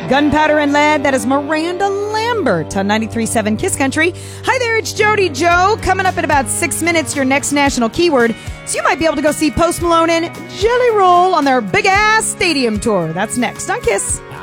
Gunpowder and Lead, that is Miranda Lambert on 93.7 Kiss Country. Hi there, it's Jody Joe. Coming up in about 6 minutes, your next national keyword. So you might be able to go see Post Malone and Jelly Roll on their big-ass stadium tour. That's next on Kiss.